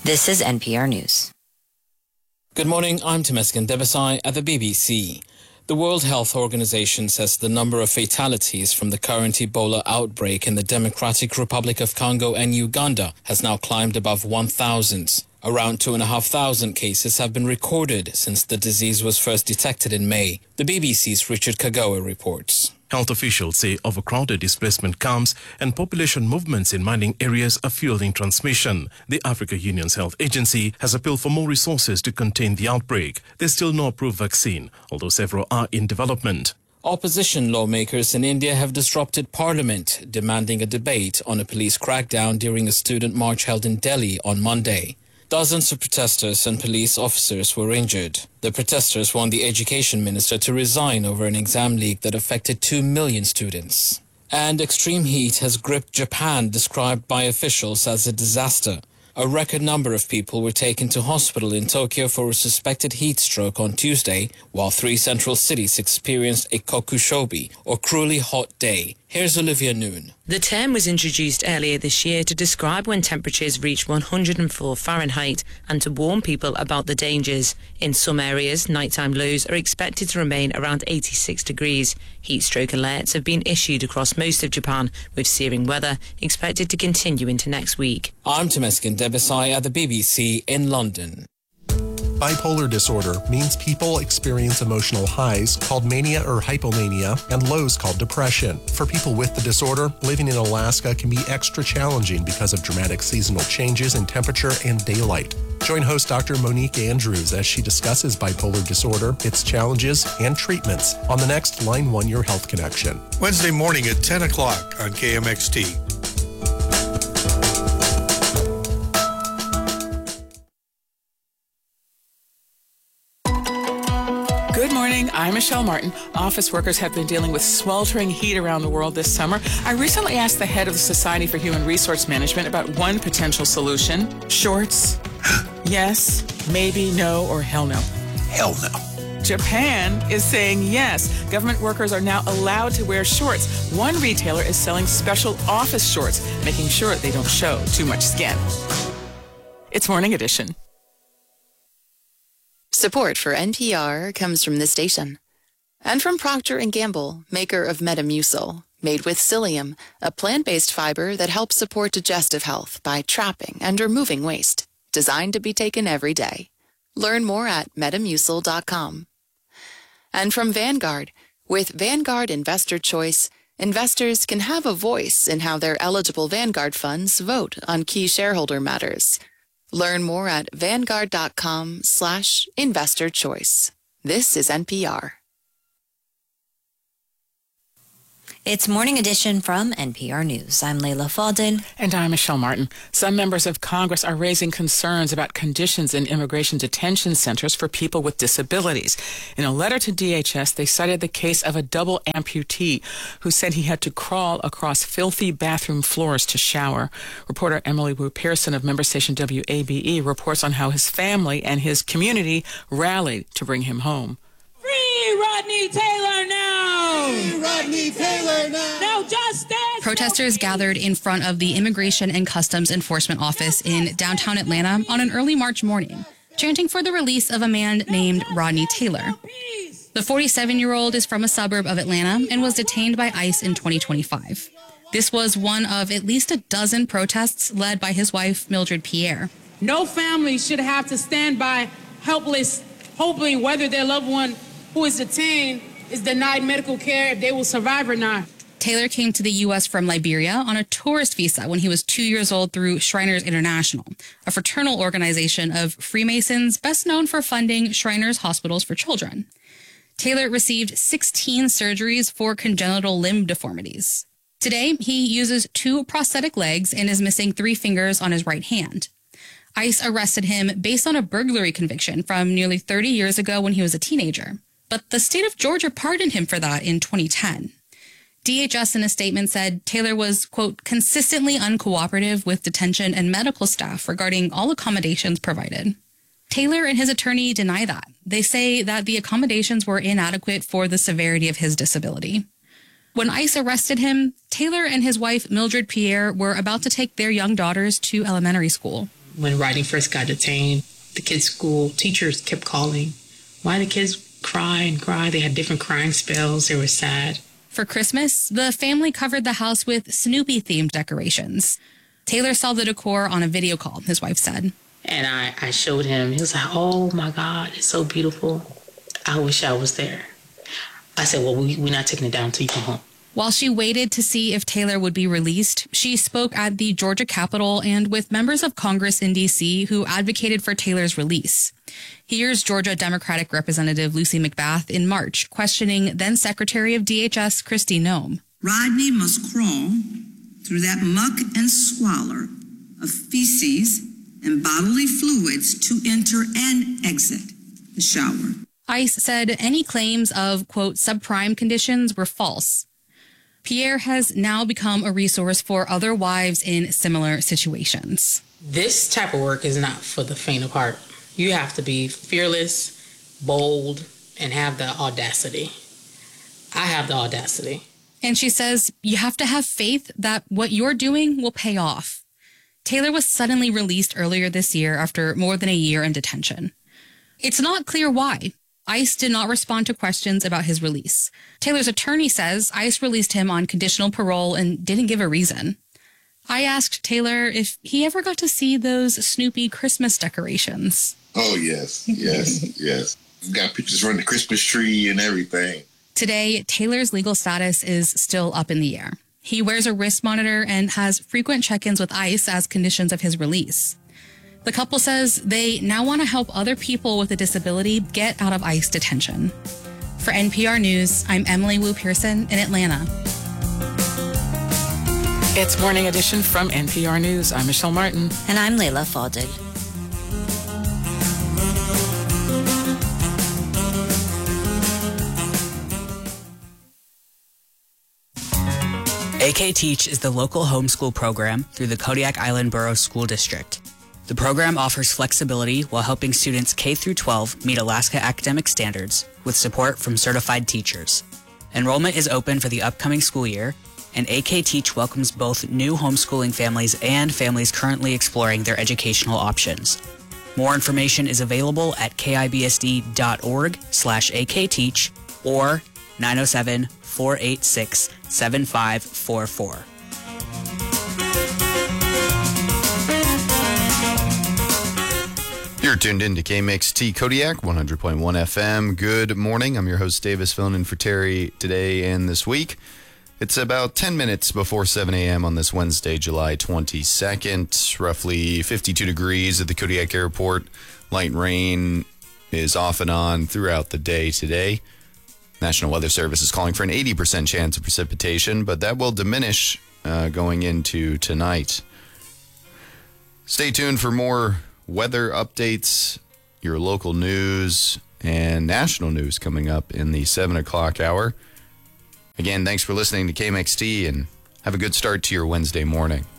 This is NPR News. Good morning, I'm Temesgen Debesai at the BBC. The World Health Organization says the number of fatalities from the current Ebola outbreak in the Democratic Republic of Congo and Uganda has now climbed above 1,000. Around 2,500 cases have been recorded since the disease was first detected in May. The BBC's Richard Kagawa reports. Health officials say overcrowded displacement camps and population movements in mining areas are fueling transmission. The Africa Union's health agency has appealed for more resources to contain the outbreak. There's still no approved vaccine, although several are in development. Opposition lawmakers in India have disrupted parliament, demanding a debate on a police crackdown during a student march held in Delhi on Monday. Dozens of protesters and police officers were injured. The protesters want the education minister to resign over an exam leak that affected 2 million students. And extreme heat has gripped Japan, described by officials as a disaster. A record number of people were taken to hospital in Tokyo for a suspected heat stroke on Tuesday, while 3 central cities experienced a kokushobi, or cruelly hot day. Here's Olivia Noon. The term was introduced earlier this year to describe when temperatures reach 104 Fahrenheit and to warn people about the dangers. In some areas, nighttime lows are expected to remain around 86 degrees. Heat stroke alerts have been issued across most of Japan, with searing weather expected to continue into next week. I'm Temesgen Debesai at the BBC in London. Bipolar disorder means people experience emotional highs called mania or hypomania and lows called depression. For people with the disorder, living in Alaska can be extra challenging because of dramatic seasonal changes in temperature and daylight. Join host Dr. Monique Andrews as she discusses bipolar disorder, its challenges, and treatments on the next Line 1 Your Health Connection. Wednesday morning at 10 o'clock on KMXT. Good morning, I'm Michelle Martin. Office workers have been dealing with sweltering heat around the world this summer. I recently asked the head of the Society for Human Resource Management about one potential solution. Shorts? Yes, maybe, no, or hell no. Hell no. Japan is saying yes. Government workers are now allowed to wear shorts. One retailer is selling special office shorts, making sure they don't show too much skin. It's Morning Edition. Support for NPR comes from this station and from Procter & Gamble, maker of Metamucil, made with psyllium, a plant-based fiber that helps support digestive health by trapping and removing waste, designed to be taken every day. Learn more at Metamucil.com. And from Vanguard, with Vanguard Investor Choice, investors can have a voice in how their eligible Vanguard funds vote on key shareholder matters. Learn more at Vanguard.com/investor choice. This is NPR. It's Morning Edition from NPR News. I'm Leila Fadel. And I'm Michelle Martin. Some members of Congress are raising concerns about conditions in immigration detention centers for people with disabilities. In a letter to DHS, they cited the case of a double amputee who said he had to crawl across filthy bathroom floors to shower. Reporter Emily Wu Pearson of member station WABE reports on how his family and his community rallied to bring him home. Free Rodney Taylor now! Free Rodney Taylor now! No justice! Protesters gathered in front of the Immigration and Customs Enforcement Office in downtown Atlanta on an early March morning, chanting for the release of a man named Rodney Taylor. The 47-year-old is from a suburb of Atlanta and was detained by ICE in 2025. This was one of at least a dozen protests led by his wife, Mildred Pierre. No family should have to stand by helpless, hoping whether their loved one who is detained is denied medical care if they will survive or not. Taylor came to the U.S. from Liberia on a tourist visa when he was 2 years old through Shriners International, a fraternal organization of Freemasons best known for funding Shriners hospitals for children. Taylor received 16 surgeries for congenital limb deformities. Today, he uses 2 prosthetic legs and is missing 3 fingers on his right hand. ICE arrested him based on a burglary conviction from nearly 30 years ago when he was a teenager. But the state of Georgia pardoned him for that in 2010. DHS in a statement said Taylor was, quote, consistently uncooperative with detention and medical staff regarding all accommodations provided. Taylor and his attorney deny that. They say that the accommodations were inadequate for the severity of his disability. When ICE arrested him, Taylor and his wife, Mildred Pierre, were about to take their young daughters to elementary school. When Rodney first got detained, the kids' school teachers kept calling. Why the kids cry and cry? They had different crying spells. They were sad. For Christmas, the family covered the house with Snoopy-themed decorations. Taylor saw the decor on a video call, his wife said. And I showed him. He was like, oh, my God, it's so beautiful. I wish I was there. I said, well, we're not taking it down until you come home. While she waited to see if Taylor would be released, she spoke at the Georgia Capitol and with members of Congress in D.C. who advocated for Taylor's release. Here's Georgia Democratic Representative Lucy McBath in March, questioning then-Secretary of DHS Kristi Noem. Rodney must crawl through that muck and squalor of feces and bodily fluids to enter and exit the shower. ICE said any claims of, quote, subprime conditions were false. Pierre has now become a resource for other wives in similar situations. This type of work is not for the faint of heart. You have to be fearless, bold, and have the audacity. I have the audacity. And she says you have to have faith that what you're doing will pay off. Taylor was suddenly released earlier this year after more than a year in detention. It's not clear why. ICE did not respond to questions about his release. Taylor's attorney says ICE released him on conditional parole and didn't give a reason. I asked Taylor if he ever got to see those Snoopy Christmas decorations. Oh, yes, yes. Got pictures from the Christmas tree and everything. Today, Taylor's legal status is still up in the air. He wears a wrist monitor and has frequent check-ins with ICE as conditions of his release. The couple says they now want to help other people with a disability get out of ICE detention. For NPR News, I'm Emily Wu Pearson in Atlanta. It's Morning Edition from NPR News. I'm Michelle Martin. And I'm Layla Faldig. AK Teach is the local homeschool program through the Kodiak Island Borough School District. The program offers flexibility while helping students K through 12 meet Alaska academic standards with support from certified teachers. Enrollment is open for the upcoming school year, and AK Teach welcomes both new homeschooling families and families currently exploring their educational options. More information is available at kibsd.org/akteach or 907-486-7544. You're tuned in to KMXT Kodiak 100.1 FM. Good morning. I'm your host, Davis, filling in for Terry today and this week. It's about 10 minutes before 7 a.m. on this Wednesday, July 22nd. Roughly 52 degrees at the Kodiak Airport. Light rain is off and on throughout the day today. National Weather Service is calling for an 80% chance of precipitation, but that will diminish going into tonight. Stay tuned for more weather updates, your local news, and national news coming up in the 7 o'clock hour. Again, thanks for listening to KMXT, and have a good start to your Wednesday morning.